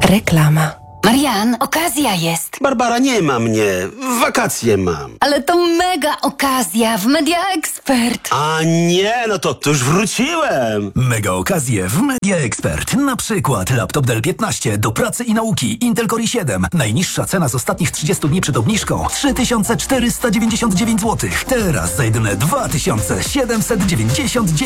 Reklama. Marian, okazja jest. Barbara, nie ma mnie. Wakacje mam. Ale to mega okazja w Media Expert. A nie, no to już wróciłem. Mega okazje w Media Expert. Na przykład laptop Dell 15 do pracy i nauki Intel Core i7. Najniższa cena z ostatnich 30 dni przed obniżką 3499 zł. Teraz za jedyne 2799.